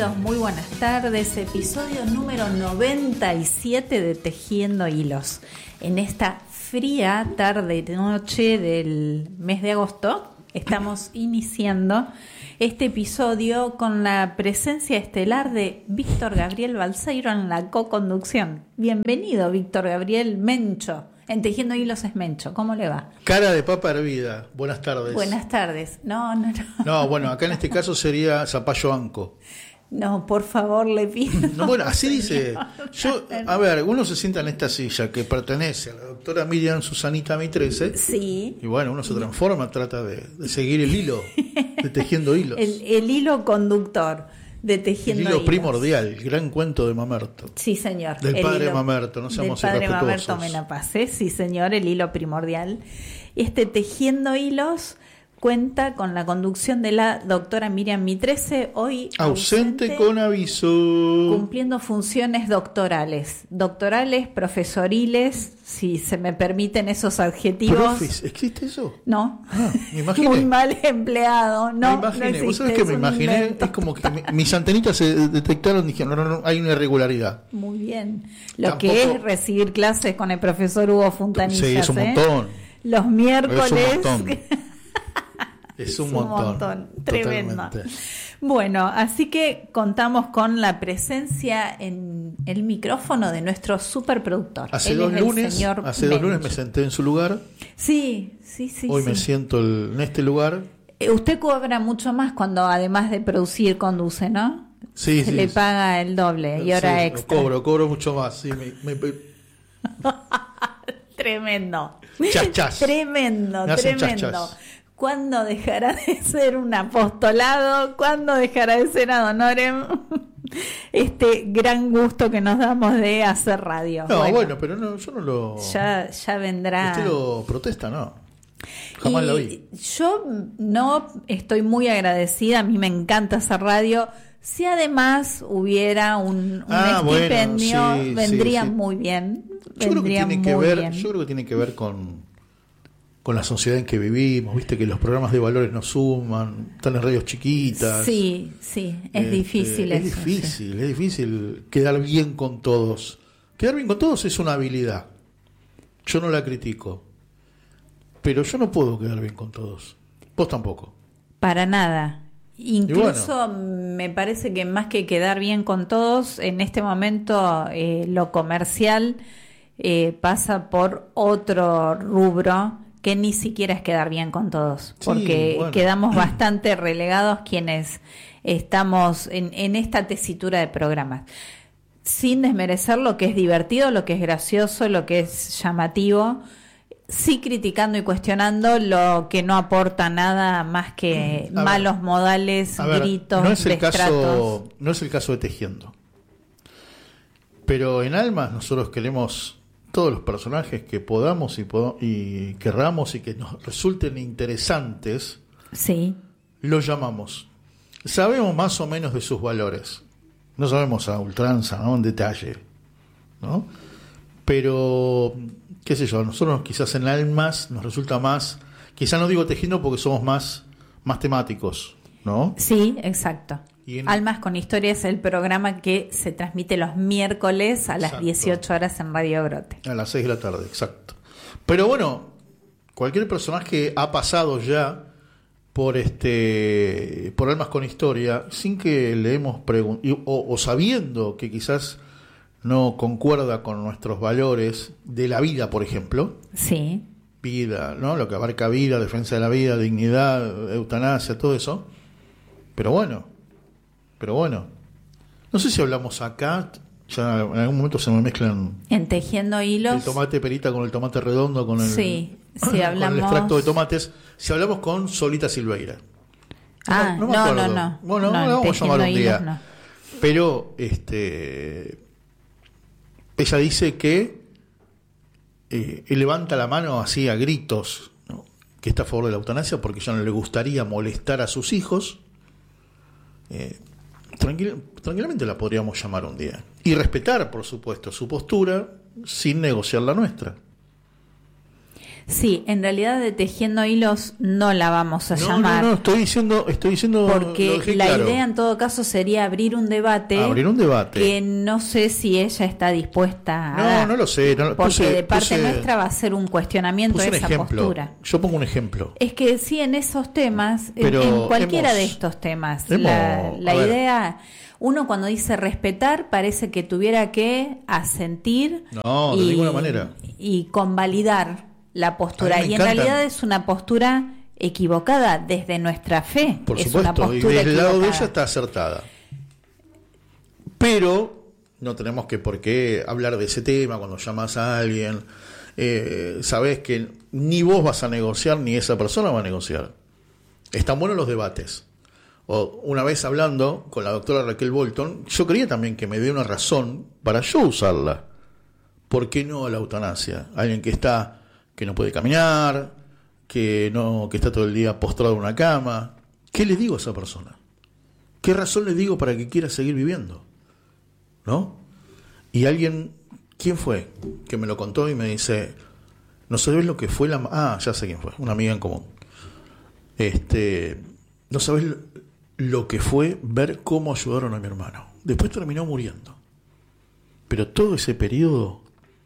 Bienvenidos, muy buenas tardes, episodio número 97 de Tejiendo Hilos. En esta fría tarde y noche del mes de agosto estamos iniciando este episodio con la presencia estelar de Víctor Gabriel Balseiro en la co-conducción. Bienvenido, Víctor Gabriel Mencho. En Tejiendo Hilos es Mencho, ¿cómo le va? Cara de papa hervida, buenas tardes. Buenas tardes. No. No, bueno, acá en este caso sería zapallo anco. No, por favor, le pido. No, bueno, así dice. Yo, a ver, uno se sienta en esta silla que pertenece a la doctora Miriam Susanita Mitrese. Sí. Y bueno, uno se transforma, trata de seguir el hilo, de Tejiendo Hilos. El hilo conductor de Tejiendo Hilos. El hilo primordial, el gran cuento de Mamerto. Sí, señor. Del padre Mamerto, no seamos irrespetuosos. Del padre Mamerto Menapase, sí, señor, el hilo primordial. Tejiendo Hilos cuenta con la conducción de la doctora Miriam Mitrese, hoy ausente con aviso, cumpliendo funciones doctorales, profesoriles, si se me permiten esos adjetivos. ¿Profes? ¿Existe eso? No, me imaginé. Muy mal empleado. No, me imaginé. No existe, ¿Vos sabés que me imaginé? Invento. Es como que mis antenitas se detectaron y dijeron, no, hay una irregularidad. Muy bien. Que es recibir clases con el profesor Hugo Funtanilla. Sí, es un montón. Los miércoles. Es un montón. Tremendo. Totalmente. Bueno, así que contamos con la presencia en el micrófono de nuestro superproductor. Hace dos lunes me senté en su lugar. Sí. Hoy me siento en este lugar. Usted cobra mucho más cuando además de producir conduce, ¿no? Sí, Se le paga el doble y hora extra. Cobro mucho más. Sí, Tremendo. Chas. Tremendo. Chas. ¿Cuándo dejará de ser un apostolado? ¿Cuándo dejará de ser ad honorem? Este gran gusto que nos damos de hacer radio. Bueno, pero no, yo no lo... Ya vendrá... Usted lo protesta, ¿no? Jamás lo vi. Yo no estoy muy agradecida, a mí me encanta hacer radio. Si además hubiera un estipendio, vendría muy bien. Yo creo que tiene que ver con la sociedad en que vivimos, viste que los programas de valores nos suman, están en radios chiquitas. Sí, es difícil eso. Es difícil quedar bien con todos. Quedar bien con todos es una habilidad. Yo no la critico. Pero yo no puedo quedar bien con todos. Vos tampoco. Para nada. Incluso me parece que más que quedar bien con todos, en este momento lo comercial pasa por otro rubro que ni siquiera es quedar bien con todos, porque quedamos bastante relegados quienes estamos en esta tesitura de programas, sin desmerecer lo que es divertido, lo que es gracioso, lo que es llamativo, sí criticando y cuestionando lo que no aporta nada más que malos modales, gritos, destratos. No es el caso de Tejiendo, pero en Almas nosotros queremos todos los personajes que podamos y querramos y que nos resulten interesantes, los llamamos. Sabemos más o menos de sus valores. No sabemos a ultranza, ¿no? En detalle, ¿no? Pero, qué sé yo, nosotros quizás en Almas nos resulta más, quizás no digo Tejiendo porque somos más temáticos, ¿no? Sí, exacto. Almas con Historia es el programa que se transmite los miércoles a las 18 horas en Radio Grote. A las 6 de la tarde, exacto. Pero bueno, cualquier personaje ha pasado ya por Almas con Historia sin que le hemos preguntado, o sabiendo que quizás no concuerda con nuestros valores de la vida, por ejemplo. Sí. Vida, ¿no? Lo que abarca vida, defensa de la vida, dignidad, eutanasia, todo eso. Pero bueno, no sé si hablamos acá, ya en algún momento se me mezclan en Tejiendo Hilos el tomate perita con el tomate redondo, con el, hablamos... con el extracto de tomates, si hablamos con Solita Silveira. No. Bueno, no vamos a llamar un día. No. Pero ella dice que él levanta la mano así a gritos, ¿no? Que está a favor de la eutanasia porque ya no le gustaría molestar a sus hijos. Tranquilamente la podríamos llamar un día y respetar, por supuesto, su postura sin negociar la nuestra. Sí, en realidad de Tejiendo Hilos no la vamos a llamar. No, estoy diciendo porque la idea en todo caso sería abrir un debate. Que no sé si ella está dispuesta a dar. No lo sé. Porque de parte nuestra va a ser un cuestionamiento de esa postura. Yo pongo un ejemplo. Es que sí, en esos temas, en cualquiera de estos temas, la idea... Uno cuando dice respetar parece que tuviera que asentir de ninguna manera. Y convalidar la postura. Y en realidad es una postura equivocada desde nuestra fe. Por supuesto, y desde el lado de ella está acertada. Pero no tenemos por qué hablar de ese tema cuando llamas a alguien. Sabés que ni vos vas a negociar ni esa persona va a negociar. Están buenos los debates. Una vez hablando con la doctora Raquel Bolton, yo quería también que me dé una razón para yo usarla. ¿Por qué no la eutanasia? Alguien que no puede caminar, que está todo el día postrado en una cama. ¿Qué le digo a esa persona? ¿Qué razón le digo para que quiera seguir viviendo? ¿No? Y alguien, ¿quién fue? Que me lo contó y me dice, no sabés lo que fue ya sé quién fue, una amiga en común. No sabés lo que fue ver cómo ayudaron a mi hermano. Después terminó muriendo. Pero todo ese periodo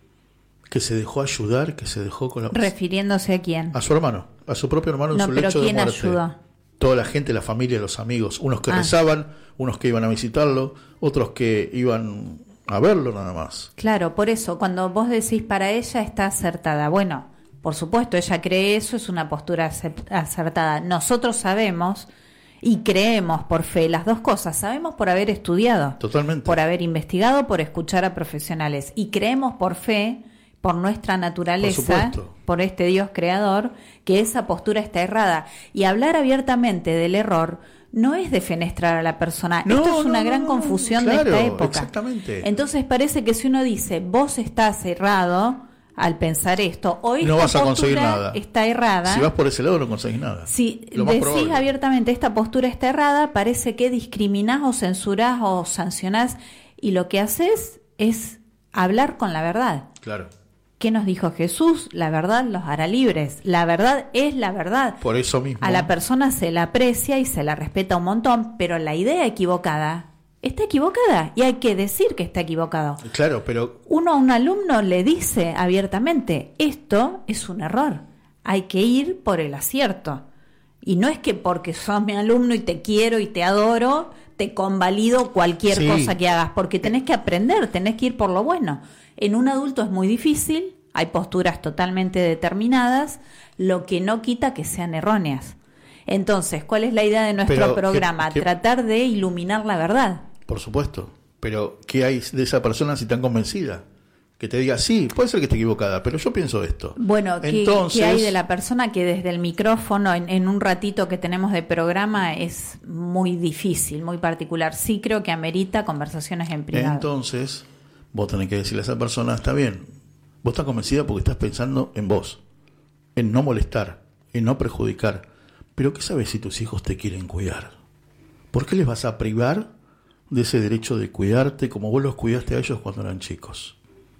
que se dejó ayudar, que se dejó con la... ¿Refiriéndose a quién? A su hermano, a su propio hermano en su lecho de muerte. ¿Quién ayudó? Toda la gente, la familia, los amigos. Unos que rezaban, unos que iban a visitarlo, otros que iban a verlo nada más. Claro, por eso, cuando vos decís para ella está acertada. Bueno, por supuesto, ella cree eso, es una postura acertada. Nosotros sabemos... Y creemos por fe, las dos cosas. Sabemos por haber estudiado. Totalmente. Por haber investigado, por escuchar a profesionales. Y creemos por fe, por nuestra naturaleza, por este Dios creador, que esa postura está errada. Y hablar abiertamente del error no es defenestrar a la persona. Esto es una gran confusión de esta época. Exactamente. Entonces parece que si uno dice, vos estás errado... al pensar esto, hoy no vas a conseguir nada. Está errada. Si vas por ese lado no conseguís nada. Si decís abiertamente esta postura está errada, parece que discriminás o censurás o sancionás y lo que haces es hablar con la verdad. Claro. ¿Qué nos dijo Jesús? La verdad los hará libres. La verdad es la verdad. Por eso mismo. A la persona se la aprecia y se la respeta un montón, pero la idea equivocada está equivocada y hay que decir que está equivocado. Claro, pero... Uno a un alumno le dice abiertamente, esto es un error, hay que ir por el acierto. Y no es que porque sos mi alumno y te quiero y te adoro, te convalido cualquier cosa que hagas, porque tenés que aprender, tenés que ir por lo bueno. En un adulto es muy difícil, hay posturas totalmente determinadas, lo que no quita que sean erróneas. Entonces, ¿cuál es la idea de nuestro programa? Tratar de iluminar la verdad. Por supuesto, pero ¿qué hay de esa persona si tan convencida? Que te diga, sí, puede ser que esté equivocada, pero yo pienso esto. Bueno, ¿qué hay de la persona que desde el micrófono, en un ratito que tenemos de programa, es muy difícil, muy particular? Sí creo que amerita conversaciones en privado. Entonces, vos tenés que decirle a esa persona, está bien, vos estás convencida porque estás pensando en vos, en no molestar, en no perjudicar. Pero ¿qué sabes si tus hijos te quieren cuidar? ¿Por qué les vas a privar de ese derecho de cuidarte como vos los cuidaste a ellos cuando eran chicos?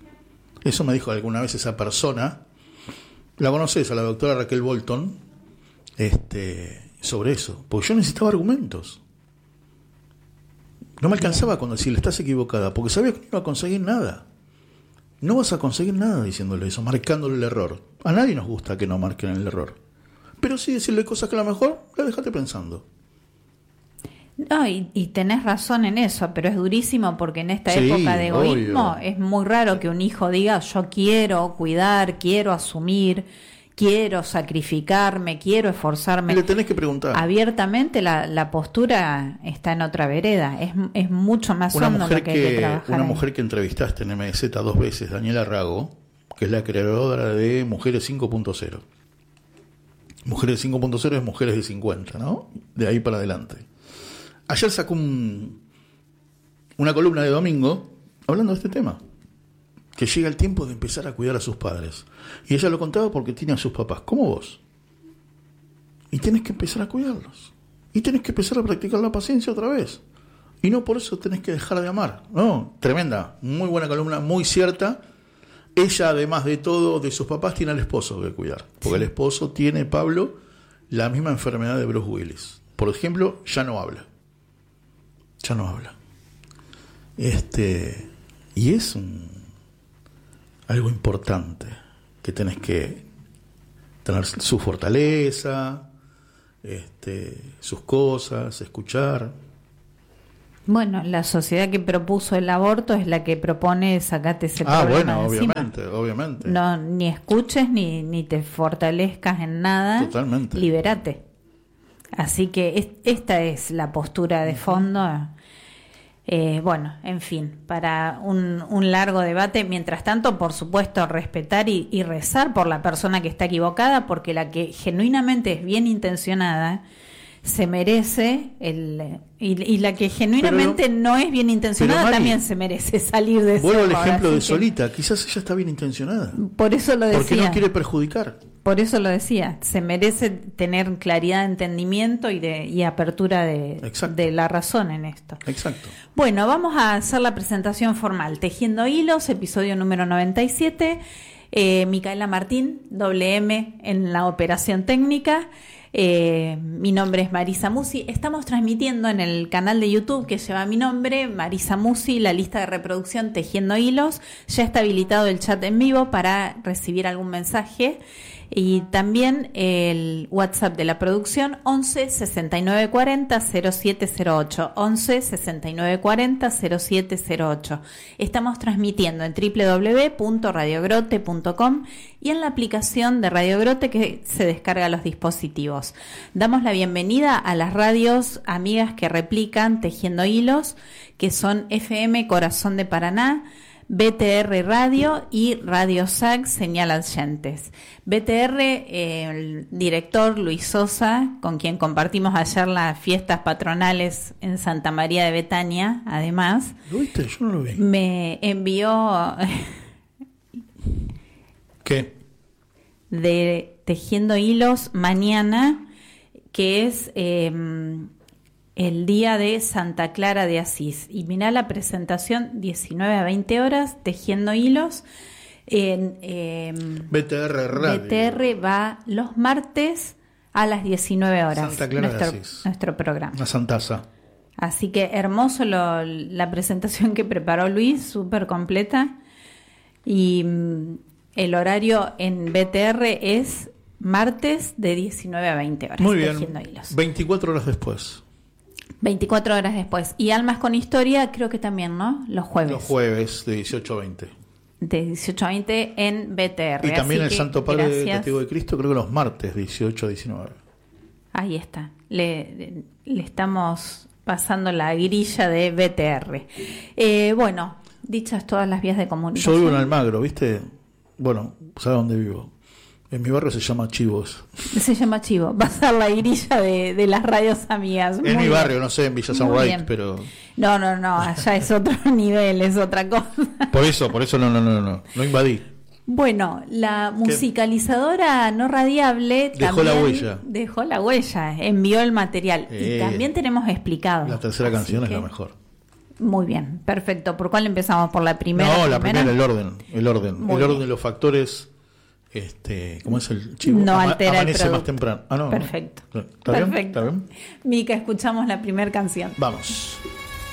Eso me dijo alguna vez esa persona. La conoces, a la doctora Raquel Bolton, sobre eso. Porque yo necesitaba argumentos. No me alcanzaba con decirle, estás equivocada, porque sabía que no iba a conseguir nada. No vas a conseguir nada diciéndole eso, marcándole el error. A nadie nos gusta que nos marquen el error. Pero sí decirle cosas que a lo mejor la dejaste pensando. No, y tenés razón en eso, pero es durísimo porque en esta época de egoísmo es muy raro que un hijo diga yo quiero cuidar, quiero asumir, quiero sacrificarme, quiero esforzarme. Le tenés que preguntar. Abiertamente la postura está en otra vereda, es mucho más hondo lo que hay que trabajar. Una mujer que entrevistaste en MZ 2 veces, Daniela Rago, que es la creadora de Mujeres 5.0. Mujeres 5.0 es mujeres de 50, ¿no? De ahí para adelante. Ayer sacó una columna de domingo hablando de este tema. Que llega el tiempo de empezar a cuidar a sus padres. Y ella lo contaba porque tiene a sus papás, como vos. Y tenés que empezar a cuidarlos. Y tenés que empezar a practicar la paciencia otra vez. Y no por eso tenés que dejar de amar. No, tremenda, muy buena columna, muy cierta. Ella, además de todo, de sus papás, tiene al esposo que cuidar. Porque el esposo tiene, Pablo, la misma enfermedad de Bruce Willis. Por ejemplo, ya no habla. Y es algo importante, que tenés que tener su fortaleza, sus cosas, escuchar. Bueno, la sociedad que propuso el aborto es la que propone sacate ese problema de encima. Obviamente. No, ni escuches ni te fortalezcas en nada. Totalmente. Libérate. Así que esta es la postura de fondo. Bueno, en fin, para un largo debate. Mientras tanto, por supuesto, respetar y rezar por la persona que está equivocada, porque la que genuinamente es bien intencionada se merece y la que genuinamente no es bien intencionada, Mari, también se merece salir de ese error. Vuelvo al ejemplo de Solita, quizás ella está bien intencionada. Por eso lo decía. Porque no quiere perjudicar. Por eso lo decía, se merece tener claridad de entendimiento y apertura de la razón en esto. Exacto. Bueno, vamos a hacer la presentación formal. Tejiendo Hilos, episodio número 97. Micaela Martín, WM en la operación técnica. Mi nombre es Marisa Musi. Estamos transmitiendo en el canal de YouTube que lleva mi nombre, Marisa Musi, la lista de reproducción Tejiendo Hilos. Ya está habilitado el chat en vivo para recibir algún mensaje. Y también el WhatsApp de la producción 11 69 40 0708 11 69 40 0708. Estamos transmitiendo en www.radiogrote.com y en la aplicación de Radio Grote que se descarga a los dispositivos. Damos la bienvenida a las radios amigas que replican Tejiendo Hilos, que son FM Corazón de Paraná, BTR Radio y Radio SAC Señal Allentes. BTR, el director Luis Sosa, con quien compartimos ayer las fiestas patronales en Santa María de Betania, además. ¿Lo viste? Yo no lo vi. Me envió... ¿Qué? De Tejiendo Hilos mañana, que es... el día de Santa Clara de Asís. Y mirá la presentación, 19 a 20 horas, Tejiendo Hilos. En BTR Radio. BTR va los martes a las 19 horas. Santa Clara de Asís. Nuestro programa. Una santaza. Así que hermoso la presentación que preparó Luis, súper completa. Y el horario en BTR es martes de 19 a 20 horas. Muy bien. Tejiendo Hilos. 24 horas después. 24 horas después. Y Almas con Historia, creo que también, ¿no? Los jueves. Los jueves, de 18 a 20. De 18 a 20 en BTR. Y también el Santo Padre Testigo de Cristo, creo que los martes, 18 a 19. Ahí está. Le estamos pasando la grilla de BTR. Bueno, dichas todas las vías de comunicación. Yo vivo en Almagro, ¿viste? Bueno, ¿sabes dónde vivo? En mi barrio se llama Chivos. Se llama Chivo. Va a ser la grilla de las radios amigas. En mi barrio, no sé, en Villa San Wright, pero... No, allá es otro nivel, es otra cosa. Por eso no invadí. Bueno, la musicalizadora no radiable dejó la huella. Dejó la huella, envió el material. Y también tenemos explicado. La tercera canción es la mejor. Muy bien, perfecto. ¿Por cuál empezamos? ¿Por la primera? No, la primera, el orden. El orden de los factores... ¿cómo es el chivo? No altera amanece el más temprano. Perfecto. ¿Está bien? Mica, escuchamos la primera canción. Vamos.